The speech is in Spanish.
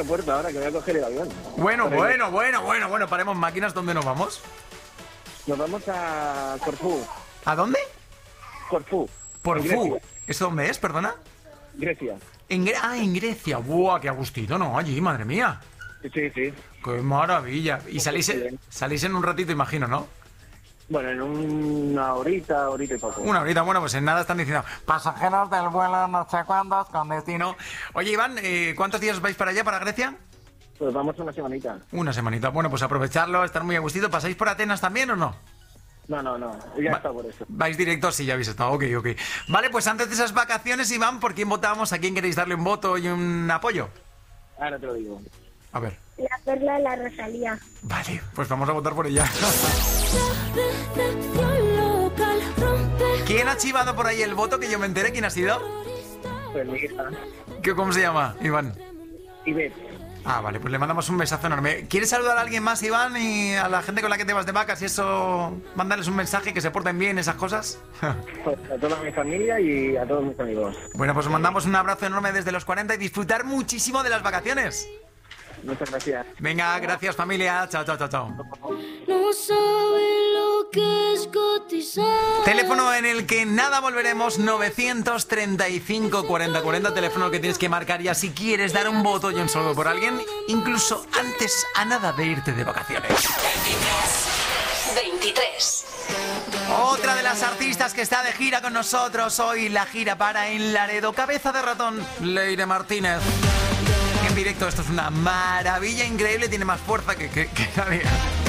aeropuerto ahora, que voy a coger el avión. Bueno, paremos máquinas. ¿Dónde nos vamos? Nos vamos a Corfú. ¿A dónde? Corfú. Por en Fu. Grecia. ¿Eso dónde es, perdona? Grecia. En Grecia. ¡Buah, qué agustito, ¿no? Allí, madre mía. Sí. ¡Qué maravilla! Y salís en un ratito, imagino, ¿no? Bueno, en una horita y poco. Una horita, bueno, pues en nada están diciendo pasajeros del vuelo no sé cuántos con destino. Oye, Iván, ¿cuántos días vais para allá, para Grecia? Pues vamos una semanita. Una semanita. Bueno, pues aprovecharlo, estar muy a gustito. ¿Pasáis por Atenas también o no? No, ya está por eso. Vais directos, sí, ya habéis estado, ok. Vale, pues antes de esas vacaciones, Iván, ¿por quién votamos? ¿A quién queréis darle un voto y un apoyo? Ahora te lo digo. A ver. La Perla de la Rosalía. Vale, pues vamos a votar por ella. ¿Quién ha chivado por ahí el voto? Que yo me enteré. ¿Quién ha sido? Pues mi hija. ¿Cómo se llama, Iván? Ivette. Ah, vale, pues le mandamos un besazo enorme. ¿Quieres saludar a alguien más, Iván? Y a la gente con la que te vas de vacas y eso, mandarles un mensaje, que se porten bien, esas cosas. Pues a toda mi familia y a todos mis amigos. Bueno, pues os mandamos un abrazo enorme desde los 40 y disfrutar muchísimo de las vacaciones. Muchas gracias. Venga, gracias, familia. Chao. No sabe lo que es cotizar. Teléfono en el que nada volveremos, 935 40 40, teléfono que tienes que marcar ya si quieres dar un voto y un saludo por alguien, incluso antes a nada de irte de vacaciones. 23. Otra de las artistas que está de gira con nosotros hoy, la gira para en Laredo, cabeza de ratón, Leire Martínez. En directo esto es una maravilla increíble, tiene más fuerza que nadie.